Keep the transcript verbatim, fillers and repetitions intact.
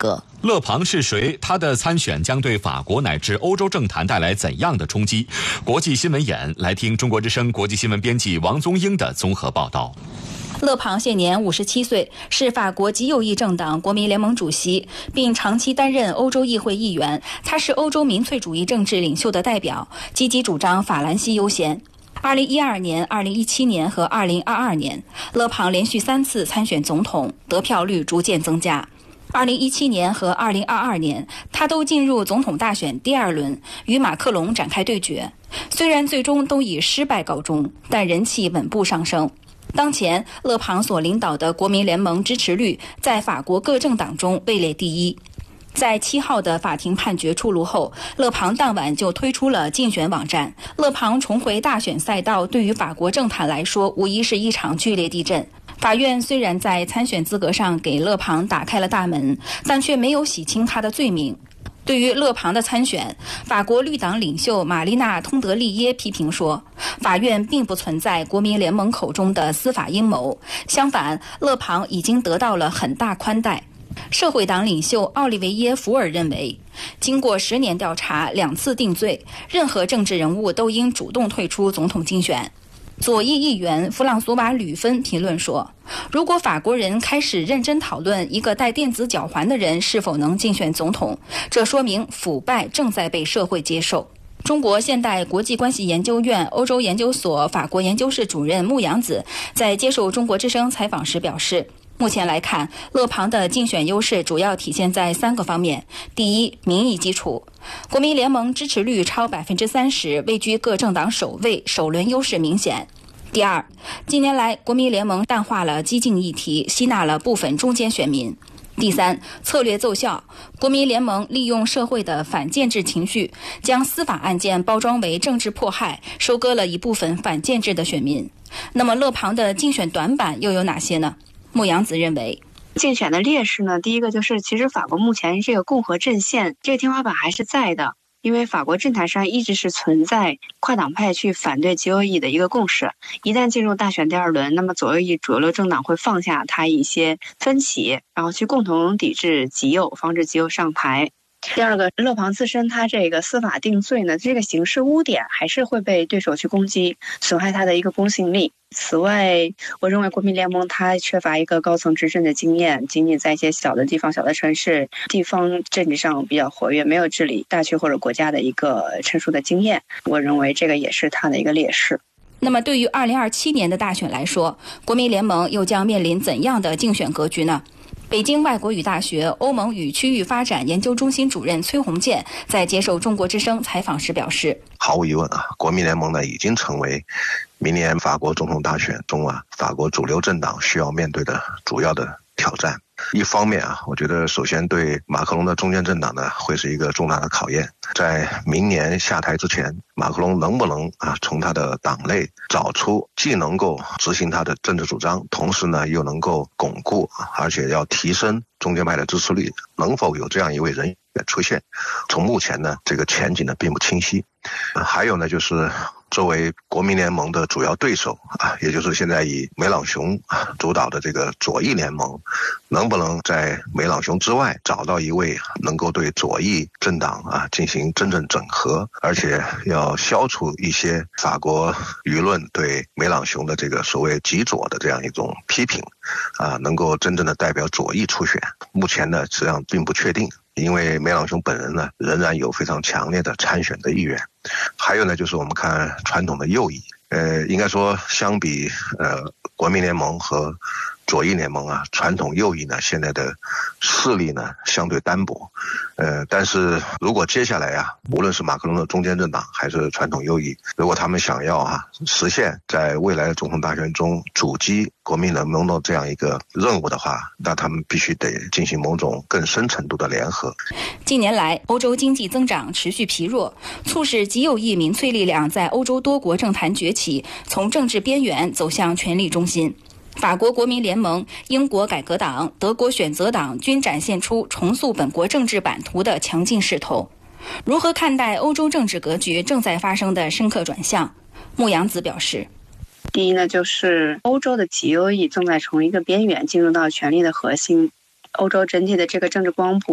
格。 勒庞是谁？他的参选将对法国乃至欧洲政坛带来怎样的冲击？国际新闻眼，来听中国之声国际新闻编辑王宗英的综合报道。 勒庞现年五十七岁，是法国极右翼政党国民联盟主席，并长期担任欧洲议会议员。他是欧洲民粹主义政治领袖的代表，积极主张法兰西优先。二零一二年、二零一七年和二零二二年，勒庞连续三次参选总统，得票率逐渐增加。二零一七年和二零二二年，他都进入总统大选第二轮，与马克龙展开对决。虽然最终都以失败告终，但人气稳步上升。当前，勒庞所领导的国民联盟支持率在法国各政党中位列第一。在七号的法庭判决出炉后，勒庞当晚就推出了竞选网站。勒庞重回大选赛道，对于法国政坛来说，无疑是一场剧烈地震。法院虽然在参选资格上给勒庞打开了大门，但却没有洗清他的罪名。对于勒庞的参选，法国绿党领袖玛丽娜·通德利耶批评说，法院并不存在国民联盟口中的司法阴谋，相反，勒庞已经得到了很大宽待。社会党领袖奥利维耶·福尔认为，经过十年调查、两次定罪，任何政治人物都应主动退出总统竞选。左翼议员弗朗索瓦·吕芬评论说，如果法国人开始认真讨论一个戴电子脚环的人是否能竞选总统，这说明腐败正在被社会接受。中国现代国际关系研究院欧洲研究所法国研究室主任穆阳子在接受中国之声采访时表示，目前来看，勒庞的竞选优势主要体现在三个方面。第一，民意基础，国民联盟支持率超百分之三十，位居各政党首位，首轮优势明显。第二，近年来国民联盟淡化了激进议题，吸纳了部分中间选民。第三，策略奏效，国民联盟利用社会的反建制情绪，将司法案件包装为政治迫害，收割了一部分反建制的选民。那么勒庞的竞选短板又有哪些呢？穆阳子认为， 竞选的劣势呢，第一个就是其实法国目前这个共和阵线这个天花板还是在的，因为法国政坛上一直是存在跨党派去反对极右翼的一个共识。一旦进入大选第二轮，那么左右翼主流政党会放下它一些分歧，然后去共同抵制极右，防止极右上台。第二个，勒庞自身他这个司法定罪呢，这个刑事污点还是会被对手去攻击，损害他的一个公信力。此外，我认为国民联盟它缺乏一个高层执政的经验，仅仅在一些小的地方、小的城市，地方政治上比较活跃，没有治理大区或者国家的一个成熟的经验。我认为这个也是它的一个劣势。 那么对于二零二七年的大选来说，国民联盟又将面临怎样的竞选格局呢？北京外国语大学欧盟与区域发展研究中心主任崔洪建在接受中国之声采访时表示， 毫无疑问啊，国民联盟呢已经成为明年法国总统大选中啊法国主流政党需要面对的主要的挑战。一方面啊，我觉得首先对马克龙的中间政党呢会是一个重大的考验，在明年下台之前，马克龙能不能啊从他的党内找出既能够执行他的政治主张，同时呢又能够巩固而且要提升中间派的支持率，能否有这样一位人员出现？从目前呢这个前景呢并不清晰。呃、还有呢就是作为国民联盟的主要对手啊，也就是现在以梅朗雄主导的这个左翼联盟，能不能在梅朗雄之外找到一位能够对左翼政党啊进行真正整合，而且要消除一些法国舆论对梅朗雄的这个所谓极左的这样一种批评啊，能够真正的代表左翼出选。目前呢实际上并不确定，因为梅朗雄本人呢仍然有非常强烈的参选的意愿。还有呢就是我们看传统的右翼，呃，应该说相比呃国民联盟和左翼联盟啊，传统右翼呢现在的势力呢相对单薄，呃，但是如果接下来啊，无论是马克龙的中间政党还是传统右翼，如果他们想要啊实现在未来的总统大选中阻击国民联盟的这样一个任务的话，那他们必须得进行某种更深程度的联合。 近年来，欧洲经济增长持续疲弱，促使极右翼民粹力量在欧洲多国政坛崛起，从政治边缘走向权力中心。法国国民联盟、英国改革党、德国选择党均展现出重塑本国政治版图的强劲势头。如何看待欧洲政治格局正在发生的深刻转向？穆阳子表示， 第一呢，就是欧洲的极右翼正在从一个边缘进入到权力的核心，欧洲整体的这个政治光谱